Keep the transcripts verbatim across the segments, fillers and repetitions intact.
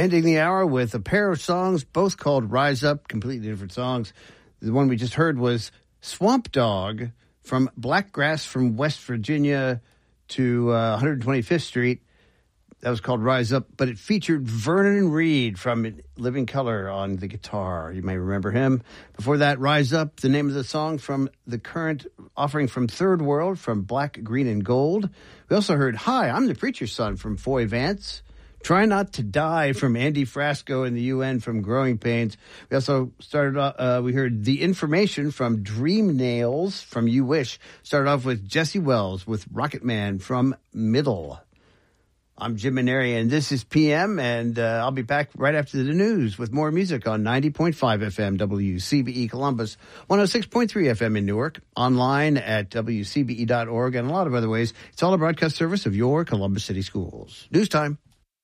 ending the hour with a pair of songs, both called Rise Up, completely different songs. The one we just heard was Swamp Dog from Blackgrass from West Virginia to uh, one hundred twenty-fifth Street. That was called Rise Up, but it featured Vernon Reid from Living Colour on the guitar. You may remember him. Before that, Rise Up, the name of the song from the current offering from Third World from Black, Green, and Gold. We also heard Hi, I'm the Preacher's Son from Foy Vance. Try Not to Die from Andy Frasco and the U N from Growing Pains. We also started off, uh, we heard The Information from Dream Nails from You Wish. Started off with Jesse Wells with Rocket Man from Middle. I'm Jim Maneri, and this is P M, and uh, I'll be back right after the news with more music on ninety point five F M W C B E Columbus, one oh six point three F M in Newark, online at W C B E dot org, and a lot of other ways. It's all a broadcast service of your Columbus City Schools. News time.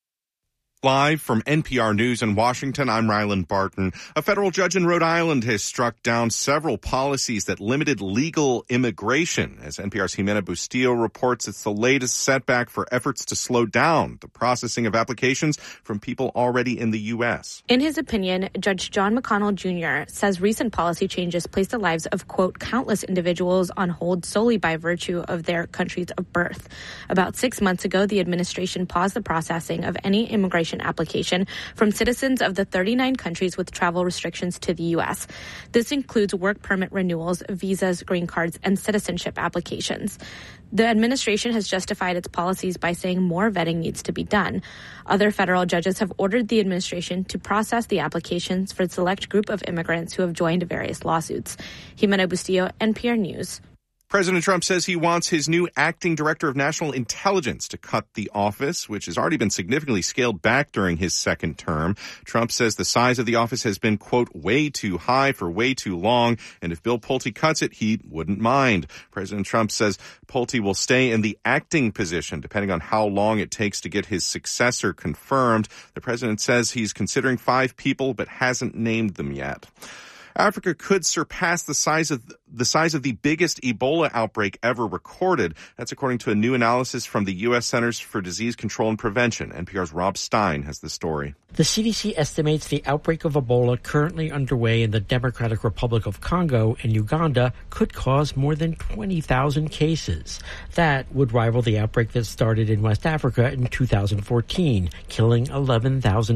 Live from N P R News in Washington, I'm Ryland Barton. A federal judge in Rhode Island has struck down several policies that limited legal immigration. As N P R's Jimena Bustillo reports, it's the latest setback for efforts to slow down the processing of applications from people already in the U S. In his opinion, Judge John McConnell Junior says recent policy changes place the lives of, quote, countless individuals on hold solely by virtue of their countries of birth. About six months ago, the administration paused the processing of any immigration application from citizens of the thirty-nine countries with travel restrictions to the U S. This includes work permit renewals, visas, green cards, and citizenship applications. The administration has justified its policies by saying more vetting needs to be done. Other federal judges have ordered the administration to process the applications for a select group of immigrants who have joined various lawsuits. Jimena Bustillo, N P R News. President Trump says he wants his new acting director of national intelligence to cut the office, which has already been significantly scaled back during his second term. Trump says the size of the office has been, quote, way too high for way too long, and if Bill Pulte cuts it, he wouldn't mind. President Trump says Pulte will stay in the acting position, depending on how long it takes to get his successor confirmed. The president says he's considering five people, but hasn't named them yet. Africa could surpass the size of the size of the biggest Ebola outbreak ever recorded. That's according to a new analysis from the U S Centers for Disease Control and Prevention. N P R's Rob Stein has the story. The C D C estimates the outbreak of Ebola currently underway in the Democratic Republic of Congo and Uganda could cause more than twenty thousand cases. That would rival the outbreak that started in West Africa in two thousand fourteen, killing eleven thousand